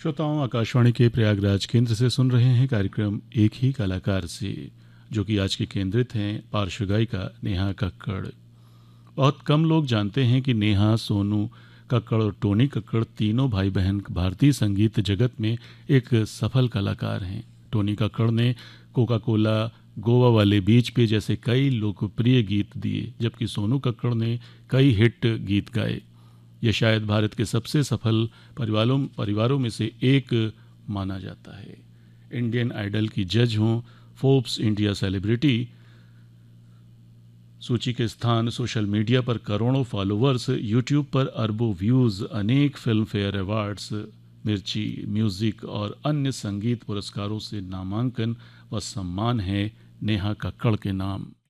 श्रोताओं, आकाशवाणी के प्रयागराज केंद्र से सुन रहे हैं कार्यक्रम एक ही कलाकार से, जो कि आज के केंद्रित हैं पार्श्व गायिका नेहा कक्कड़। बहुत कम लोग जानते हैं कि नेहा, सोनू कक्कड़ और टोनी कक्कड़ तीनों भाई बहन भारतीय संगीत जगत में एक सफल कलाकार हैं। टोनी कक्कड़ ने कोका कोला, गोवा वाले बीच पे जैसे कई लोकप्रिय गीत दिए, जबकि सोनू कक्कड़ ने कई हिट गीत गाए। ये शायद भारत के सबसे सफल परिवारों में से एक माना जाता है। इंडियन आइडल की जज हों, फोर्ब्स इंडिया सेलिब्रिटी सूची के स्थान, सोशल मीडिया पर करोड़ों फॉलोअर्स, यूट्यूब पर अरबों व्यूज़, अनेक फिल्म फेयर अवार्ड्स, मिर्ची म्यूज़िक और अन्य संगीत पुरस्कारों से नामांकन व सम्मान है नेहा कक्कड़ के नाम।